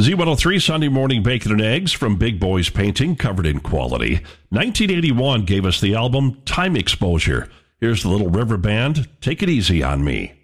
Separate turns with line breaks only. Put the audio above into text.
Z103 Sunday Morning Bacon and Eggs from Big Boys Painting, covered in quality. 1981 gave us the album Time Exposure. Here's the Little River Band, Take It Easy on Me.